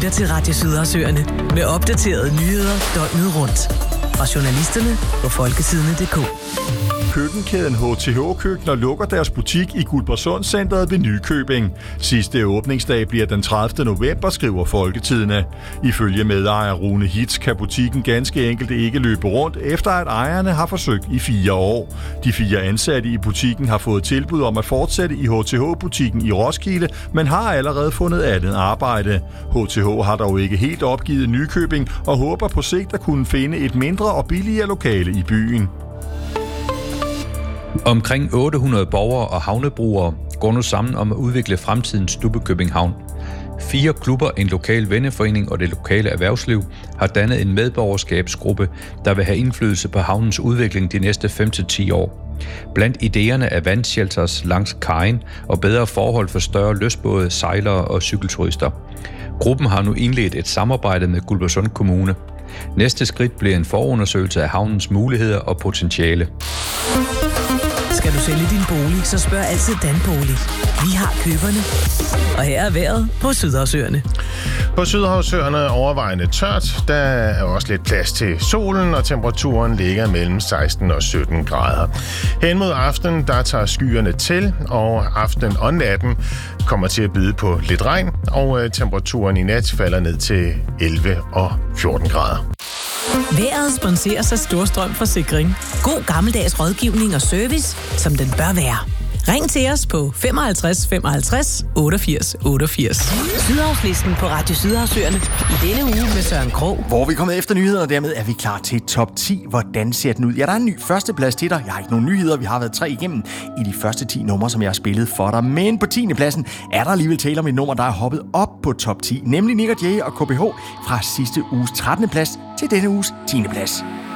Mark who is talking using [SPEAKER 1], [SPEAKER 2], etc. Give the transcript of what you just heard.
[SPEAKER 1] lytter til Radio Sydersøerne med opdaterede nyheder døgnet rundt. Fra journalisterne på folketidene.dk.
[SPEAKER 2] Køkkenkæden HTH-køkkener lukker deres butik i Guldborgsundcentret ved Nykøbing. Sidste åbningsdag bliver den 30. november, skriver Folketidene. Ifølge medejer Rune Hitz kan butikken ganske enkelt ikke løbe rundt, efter at ejerne har forsøgt i 4 år. De 4 ansatte i butikken har fået tilbud om at fortsætte i HTH-butikken i Roskilde, men har allerede fundet andet arbejde. HTH har dog ikke helt opgivet Nykøbing og håber på sigt at kunne finde et mindre og billigere lokale i byen.
[SPEAKER 3] Omkring 800 borgere og havnebrugere går nu sammen om at udvikle fremtidens Stubbekøbing Havn. 4 klubber, en lokal venneforening og det lokale erhvervsliv har dannet en medborgerskabsgruppe, der vil have indflydelse på havnens udvikling de næste 5-10 år. Blandt idéerne er vandshelters langs kajen og bedre forhold for større lystbåde, sejlere og cykelturister. Gruppen har nu indledt et samarbejde med Guldborgsund Kommune. Næste skridt bliver en forundersøgelse af havnens muligheder og potentiale.
[SPEAKER 1] Skal du sælge din bolig, så spørg altid Danbolig. Vi har køberne. Og her er vejret på Sydersøerne.
[SPEAKER 4] På Sydhavsøerne overvejende tørt. Der er også lidt plads til solen, og temperaturen ligger mellem 16 og 17 grader. Hen mod aftenen, der tager skyerne til, og aftenen og natten kommer til at byde på lidt regn, og temperaturen i nat falder ned til 11 og 14 grader.
[SPEAKER 1] Vejret sponseres af Storstrøm Forsikring. God gammeldags rådgivning og service, som den bør være. Ring til os på 55 55 88 88. Sydhavslisten på Radio Sydersøerne i denne uge med Søren Krog.
[SPEAKER 5] Hvor vi er kommet efter nyheder, og dermed er vi klar til top 10. Hvordan ser den ud? Ja, der er en ny førsteplads til dig. Jeg har ikke nogen nyheder. Vi har været 3 igennem i de første 10 numre, som jeg har spillet for dig. Men på 10. pladsen er der alligevel tale om et nummer, der er hoppet op på top 10. Nemlig Nick & Jay og KBH fra sidste uges 13. plads til denne uges 10. plads.